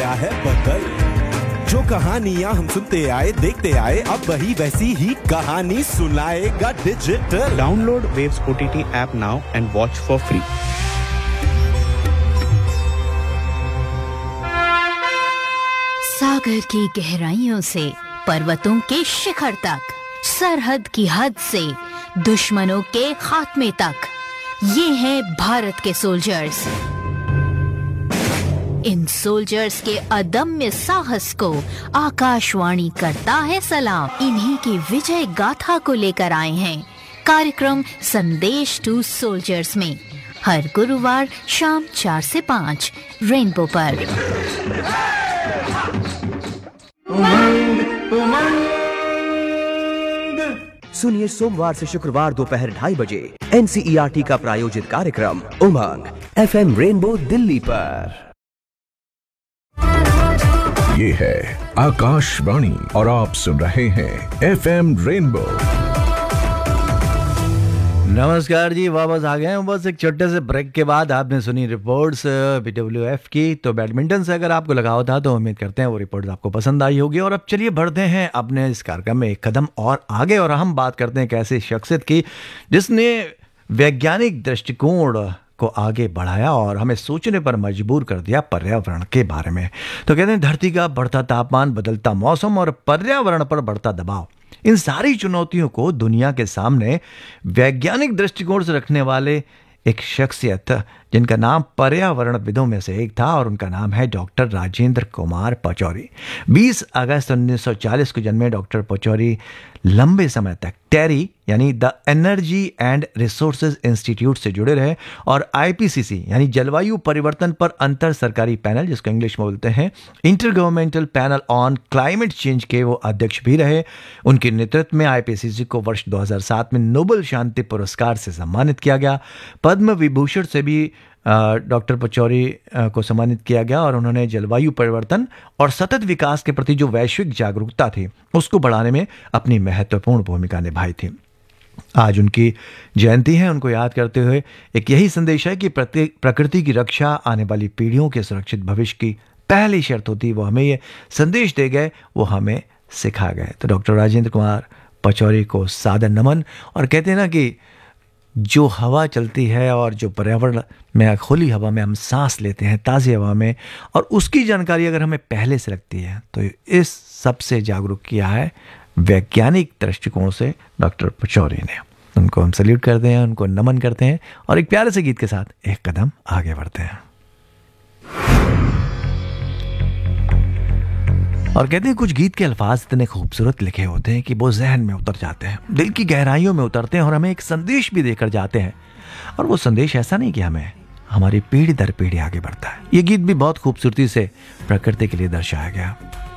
गया है बदल। जो कहानियां हम सुनते आए देखते आए, अब वही वैसी ही कहानी सुनाएगा digital. Download waves OTT app now and watch for free. सागर की गहराइयों से पर्वतों के शिखर तक, सरहद की हद से दुश्मनों के खात्मे तक, ये हैं भारत के सोल्जर्स। इन सोल्जर्स के अदम्य साहस को आकाशवाणी करता है सलाम। इन्हीं की विजय गाथा को लेकर आए हैं कार्यक्रम संदेश टू सोल्जर्स में, हर गुरुवार शाम 4 से 5 रेनबो पर। सुनिए सोमवार से शुक्रवार दोपहर 2:30 बजे NCERT का प्रायोजित कार्यक्रम उमंग FM रेनबो दिल्ली पर। ये है आकाशवाणी और आप सुन रहे हैं FM रेनबो। नमस्कार जी, वापस आ गए हैं। बस एक छोटे से ब्रेक के बाद आपने सुनी रिपोर्ट्स BWF की। तो बैडमिंटन से अगर आपको लगाव था तो उम्मीद करते हैं वो रिपोर्ट्स आपको पसंद आई होगी। और अब चलिए बढ़ते हैं अपने इस कार्यक्रम में एक कदम और आगे, और हम बात करते हैं एक ऐसी शख्सियत की जिसने वैज्ञानिक दृष्टिकोण को आगे बढ़ाया और हमें सोचने पर मजबूर कर दिया पर्यावरण के बारे में। तो कहते हैं धरती का बढ़ता तापमान, बदलता मौसम और पर्यावरण पर बढ़ता दबाव, इन सारी चुनौतियों को दुनिया के सामने वैज्ञानिक दृष्टिकोण से रखने वाले एक शख्सियत जिनका नाम पर्यावरणविदों में से एक था, और उनका नाम है डॉक्टर राजेंद्र कुमार पचौरी। 20 अगस्त 1940 को जन्मे डॉक्टर पचौरी लंबे समय तक टेरी यानी the energy and resources institute से जुड़े रहे और IPCC यानी जलवायु परिवर्तन पर अंतर सरकारी पैनल, जिसको इंग्लिश में बोलते हैं inter governmental panel on climate change, के वो अध्यक्ष भी रहे। उनके नेतृत्व में IPCC को वर्ष 2007 में नोबेल शांति पुरस्कार से सम्मानित किया गया। पद्म विभूषण से भी डॉक्टर पचौरी को सम्मानित किया गया, और उन्होंने जलवायु परिवर्तन और सतत विकास के प्रति जो वैश्विक जागरूकता थी उसको बढ़ाने में अपनी महत्वपूर्ण भूमिका निभाई थी। आज उनकी जयंती है। उनको याद करते हुए एक यही संदेश है कि प्रकृति की रक्षा आने वाली पीढ़ियों के सुरक्षित भविष्य की पहली शर्त होती। वो हमें ये संदेश दे गए, वो हमें सिखा गए। तो डॉक्टर राजेंद्र कुमार पचौरी को सादर नमन। और कहते हैं ना कि जो हवा चलती है और जो पर्यावरण में, खुली हवा में हम सांस लेते हैं, ताज़ी हवा में, और उसकी जानकारी अगर हमें पहले से लगती है, तो इस सबसे जागरूक किया है वैज्ञानिक दृष्टिकोण से डॉक्टर पचौरी ने। उनको हम सल्यूट करते हैं, उनको नमन करते हैं, और एक प्यारे से गीत के साथ एक कदम आगे बढ़ते हैं। और कहते हैं कुछ गीत के अल्फाज इतने खूबसूरत लिखे होते हैं कि वो जहन में उतर जाते हैं, दिल की गहराइयों में उतरते हैं, और हमें एक संदेश भी देकर जाते हैं। और वो संदेश ऐसा नहीं कि हमें हमारी पीढ़ी दर पीढ़ी आगे बढ़ता है। ये गीत भी बहुत खूबसूरती से प्रकृति के लिए दर्शाया गया।